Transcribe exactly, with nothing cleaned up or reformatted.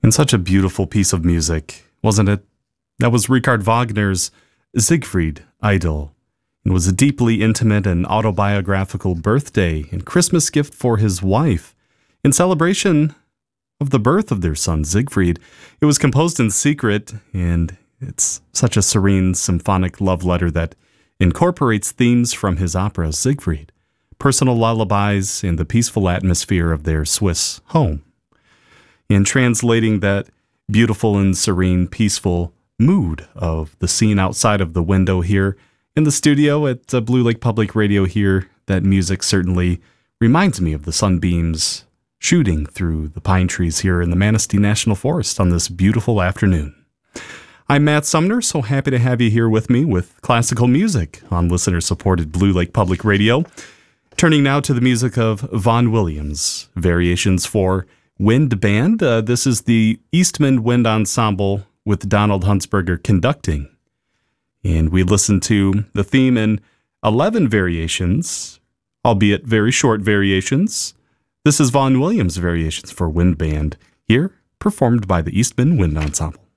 And such a beautiful piece of music, wasn't it? That was Richard Wagner's Siegfried Idyll. It was a deeply intimate and autobiographical birthday and Christmas gift for his wife. In celebration of the birth of their son Siegfried, it was composed in secret, and it's such a serene symphonic love letter that incorporates themes from his opera Siegfried, personal lullabies, and the peaceful atmosphere of their Swiss home. In translating that beautiful and serene, peaceful mood of the scene outside of the window here in the studio at uh, Blue Lake Public Radio here, that music certainly reminds me of the sunbeams shooting through the pine trees here in the Manistee National Forest on this beautiful afternoon. I'm Matt Sumner, so happy to have you here with me with classical music on listener-supported Blue Lake Public Radio. Turning now to the music of Vaughan Williams, Variations for Wind Band. Uh, this is the Eastman Wind Ensemble with Donald Huntsberger conducting. And we listened to the theme in eleven variations, albeit very short variations. This is Vaughan Williams' Variations for Wind Band, here performed by the Eastman Wind Ensemble.